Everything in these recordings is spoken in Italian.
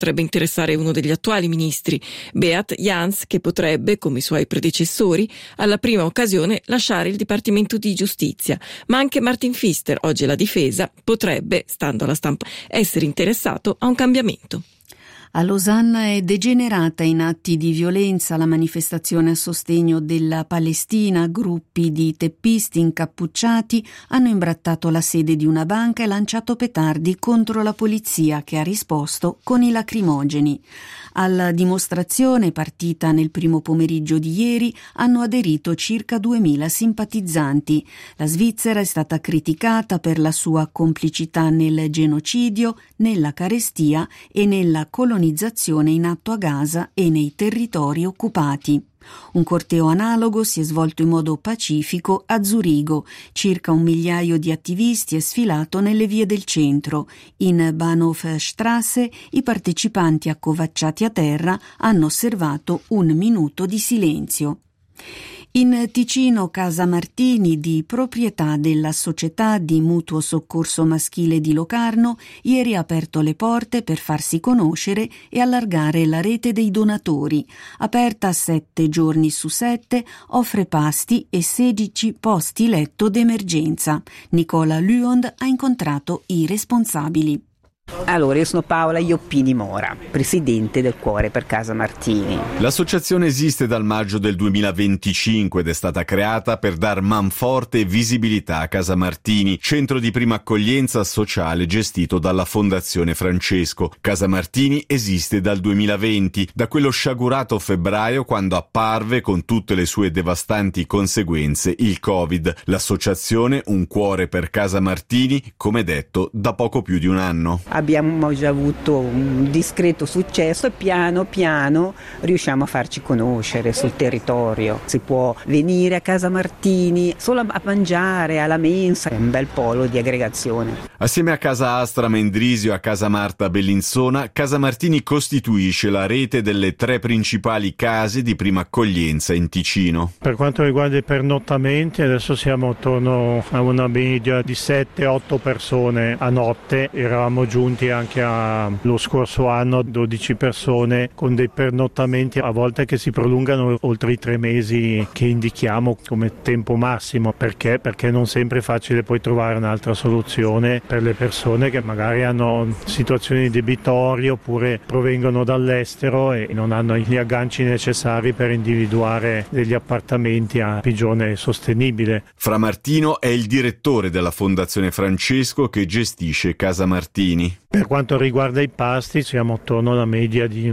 potrebbe interessare uno degli attuali ministri, Beat Jans, che potrebbe, come i suoi predecessori, alla prima occasione lasciare il Dipartimento di Giustizia. Ma anche Martin Pfister, oggi alla difesa, potrebbe, stando alla stampa, essere interessato a un cambiamento. A Losanna è degenerata in atti di violenza la manifestazione a sostegno della Palestina. Gruppi di teppisti incappucciati hanno imbrattato la sede di una banca e lanciato petardi contro la polizia, che ha risposto con i lacrimogeni. Alla dimostrazione, partita nel primo pomeriggio di ieri, hanno aderito circa 2000 simpatizzanti. La Svizzera è stata criticata per la sua complicità nel genocidio, nella carestia e nella colonizzazione in atto a Gaza e nei territori occupati. Un corteo analogo si è svolto in modo pacifico a Zurigo. Circa 1 migliaio di attivisti è sfilato nelle vie del centro. In Bahnhofstrasse i partecipanti accovacciati a terra hanno osservato 1 minuto di silenzio. In Ticino, Casa Martini, di proprietà della società di mutuo soccorso maschile di Locarno, ieri ha aperto le porte per farsi conoscere e allargare la rete dei donatori. Aperta 7 giorni su 7, offre pasti e 16 posti letto d'emergenza. Nicola Luond ha incontrato i responsabili. Allora, io sono Paola Ioppini Mora, presidente del Cuore per Casa Martini. L'associazione esiste dal maggio del 2025 ed è stata creata per dar manforte e visibilità a Casa Martini, centro di prima accoglienza sociale gestito dalla Fondazione Francesco. Casa Martini esiste dal 2020, da quello sciagurato febbraio quando apparve con tutte le sue devastanti conseguenze il Covid. L'associazione Un Cuore per Casa Martini, come detto, da poco più di un anno. Abbiamo già avuto un discreto successo e piano piano riusciamo a farci conoscere sul territorio. Si può venire a Casa Martini solo a mangiare, alla mensa, è un bel polo di aggregazione. Assieme a Casa Astra Mendrisio e a Casa Marta Bellinzona, Casa Martini costituisce la rete delle 3 principali case di prima accoglienza in Ticino. Per quanto riguarda i pernottamenti, adesso siamo attorno a una media di 7-8 persone a notte. Eravamo giunti anche lo scorso anno 12 persone con dei pernottamenti a volte che si prolungano oltre i 3 mesi che indichiamo come tempo massimo. Perché non sempre è facile poi trovare un'altra soluzione per le persone che magari hanno situazioni di debitorio oppure provengono dall'estero e non hanno gli agganci necessari per individuare degli appartamenti a pigione sostenibile. Fra Martino è il direttore della Fondazione Francesco che gestisce Casa Martini. Per quanto riguarda i pasti siamo attorno alla media di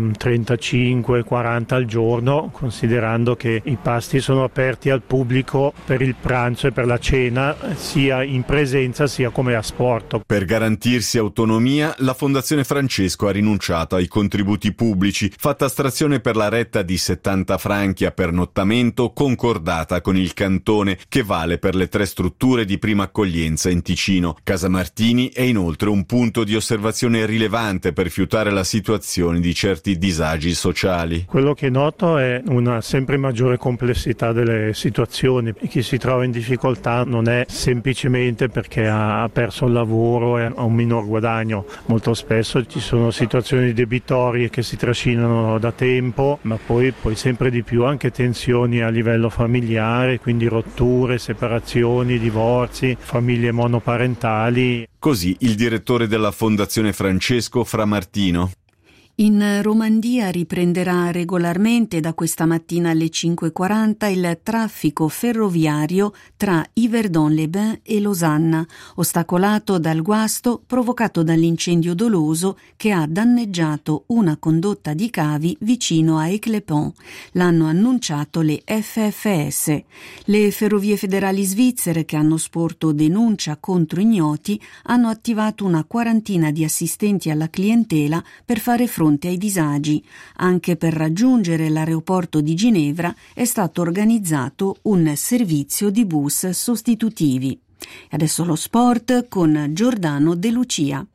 35-40 al giorno, considerando che i pasti sono aperti al pubblico per il pranzo e per la cena, sia in presenza sia come asporto. Per garantirsi autonomia, la Fondazione Francesco ha rinunciato ai contributi pubblici, fatta astrazione per la retta di 70 franchi a pernottamento concordata con il cantone, che vale per le 3 strutture di prima accoglienza in Ticino. Casa Martini è inoltre un punto di osservazione rilevante per fiutare la situazione di certi disagi sociali. Quello che noto è una sempre maggiore complessità delle situazioni. Chi si trova in difficoltà non è semplicemente perché ha perso il lavoro e ha un minor guadagno. Molto spesso ci sono situazioni debitorie che si trascinano da tempo, ma poi sempre di più anche tensioni a livello familiare, quindi rotture, separazioni, divorzi, famiglie monoparentali. Così il direttore della Fondazione Francesco Fra Martino. In Romandia riprenderà regolarmente da questa mattina alle 5:40 il traffico ferroviario tra Yverdon-les-Bains e Losanna, ostacolato dal guasto provocato dall'incendio doloso che ha danneggiato una condotta di cavi vicino a Eclepont. L'hanno annunciato le FFS. Le ferrovie federali svizzere, che hanno sporto denuncia contro ignoti, hanno attivato una quarantina di assistenti alla clientela per fare fronte ai disagi. Anche per raggiungere l'aeroporto di Ginevra è stato organizzato un servizio di bus sostitutivi. Adesso lo sport con Giordano De Lucia.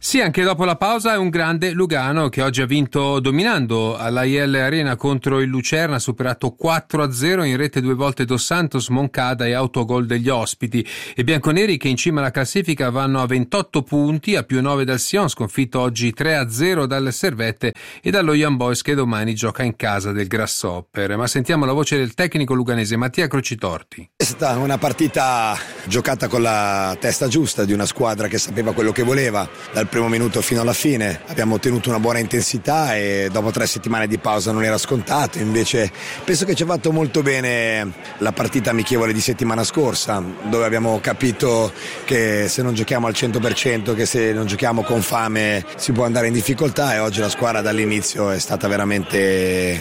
Sì, anche dopo la pausa è un grande Lugano che oggi ha vinto dominando all'AIL Arena contro il Lucerna, superato 4-0, in rete 2 volte Dos Santos, Moncada e autogol degli ospiti. I bianconeri che in cima alla classifica vanno a 28 punti, a più 9 dal Sion, sconfitto oggi 3-0 dalle Servette, e dallo Young Boys che domani gioca in casa del Grasshopper. Ma sentiamo la voce del tecnico luganese Mattia Crocitorti. È stata una partita giocata con la testa giusta di una squadra che sapeva quello che voleva dal primo minuto fino alla fine. Abbiamo ottenuto una buona intensità e dopo 3 settimane di pausa non era scontato. Invece penso che ci ha fatto molto bene la partita amichevole di settimana scorsa, dove abbiamo capito che se non giochiamo al 100%, che se non giochiamo con fame si può andare in difficoltà, e oggi la squadra dall'inizio è stata veramente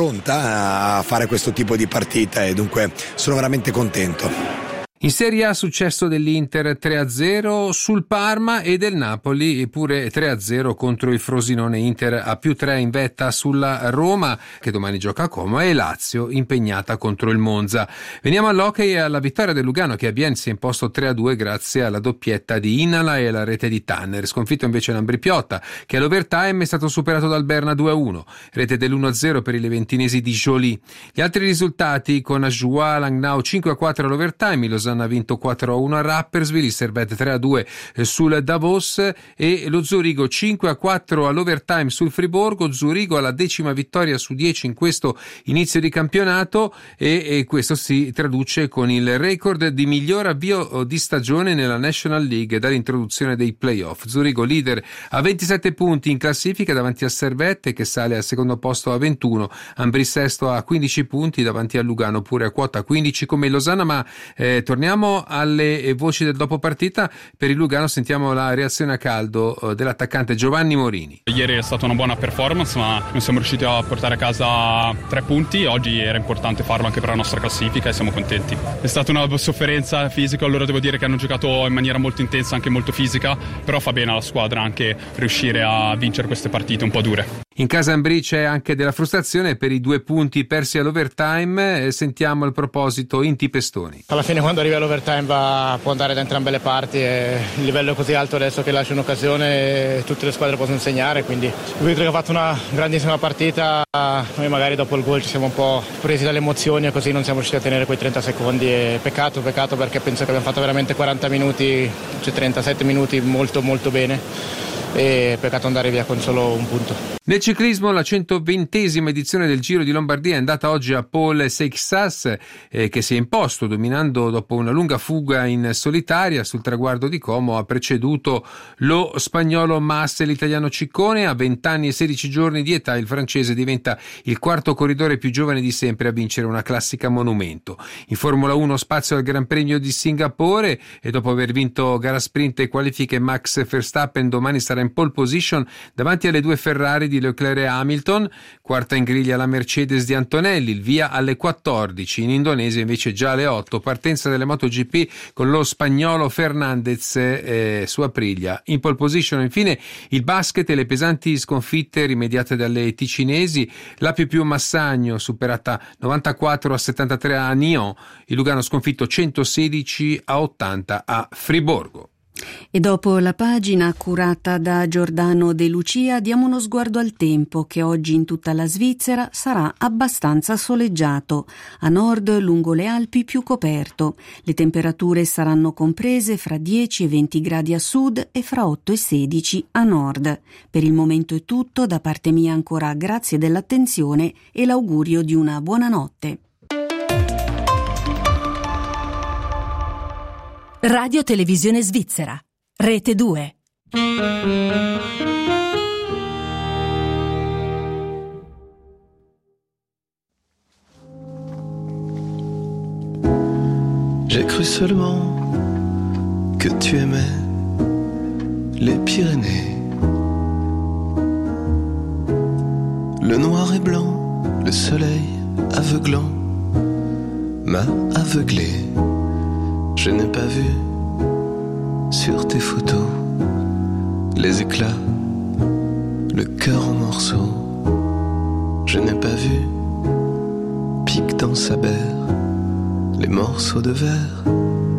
pronta a fare questo tipo di partita e dunque sono veramente contento. In Serie A successo dell'Inter 3-0 sul Parma e del Napoli pure 3-0 contro il Frosinone. Inter a più 3 in vetta sulla Roma che domani gioca a Como, e Lazio impegnata contro il Monza. Veniamo all'hockey e alla vittoria del Lugano che a Bienne si è imposto 3-2 grazie alla doppietta di Inala e alla rete di Tanner. Sconfitto invece l'Ambri Piotta che all'overtime è stato superato dal Berna 2-1, rete dell'1-0 per i leventinesi di Joly. Gli altri risultati con Ajoie Langnau 5-4 all'overtime, Lausanne ha vinto 4-1 a Rapperswil, il Servette 3-2 sul Davos e lo Zurigo 5-4 all'overtime sul Friburgo. Zurigo alla 10ª vittoria su 10 in questo inizio di campionato e questo si traduce con il record di miglior avvio di stagione nella National League dall'introduzione dei playoff. Zurigo leader a 27 punti in classifica davanti al Servette che sale al secondo posto a 21, Ambri sesto a 15 punti davanti a Lugano pure a quota 15 come Losanna. Ma torniamo alle voci del dopo partita. Per il Lugano sentiamo la reazione a caldo dell'attaccante Giovanni Morini. Ieri è stata una buona performance, ma non siamo riusciti a portare a casa 3 punti. Oggi era importante farlo anche per la nostra classifica e siamo contenti. È stata una sofferenza fisica, allora devo dire che hanno giocato in maniera molto intensa, anche molto fisica, però fa bene alla squadra anche riuscire a vincere queste partite un po' dure. In casa Ambri c'è anche della frustrazione per i 2 punti persi all'overtime. Sentiamo il proposito Inti Pestoni. Alla fine quando arriva l'overtime può andare da entrambe le parti e il livello è così alto adesso che lascia un'occasione e tutte le squadre possono segnare, quindi il Vittorio ha fatto una grandissima partita. Noi magari dopo il gol ci siamo un po' presi dalle emozioni e così non siamo riusciti a tenere quei 30 secondi e peccato perché penso che abbiamo fatto veramente 40 minuti, cioè 37 minuti molto molto bene, e peccato andare via con solo un punto. Nel ciclismo la 120ª edizione del Giro di Lombardia è andata oggi a Paul Seixas che si è imposto dominando dopo una lunga fuga in solitaria. Sul traguardo di Como ha preceduto lo spagnolo Mas e l'italiano Ciccone. A 20 anni e 16 giorni di età il francese diventa il 4º corridore più giovane di sempre a vincere una classica monumento. In Formula 1 spazio al Gran Premio di Singapore e dopo aver vinto gara sprint e qualifiche Max Verstappen domani sarà in pole position davanti alle 2 Ferrari di Leclerc e Hamilton. Quarta in griglia la Mercedes di Antonelli, il via alle 14. In Indonesia invece già alle 8 partenza delle MotoGP con lo spagnolo Fernandez su Aprilia in pole position. Infine il basket e le pesanti sconfitte rimediate dalle ticinesi. La più Massagno superata 94-73 a Nyon, il Lugano sconfitto 116-80 a Friburgo. E dopo la pagina curata da Giordano De Lucia diamo uno sguardo al tempo che oggi in tutta la Svizzera sarà abbastanza soleggiato. A nord lungo le Alpi più coperto. Le temperature saranno comprese fra 10 e 20 gradi a sud e fra 8 e 16 a nord. Per il momento è tutto, da parte mia ancora grazie dell'attenzione e l'augurio di una buona notte. Radio Televisione Svizzera, Rete 2. J'ai cru seulement que tu aimais les Pyrénées, le noir et blanc, le soleil aveuglant m'a aveuglé. Je n'ai pas vu sur tes photos les éclats, le cœur en morceaux. Je n'ai pas vu pique dans sa berre les morceaux de verre